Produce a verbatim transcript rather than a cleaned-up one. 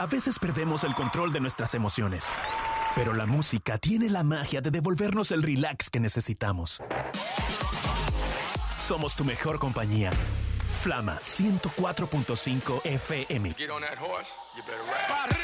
A veces perdemos el control de nuestras emociones, pero la música tiene la magia de devolvernos el relax que necesitamos. Somos tu mejor compañía. Flama ciento cuatro punto cinco F M.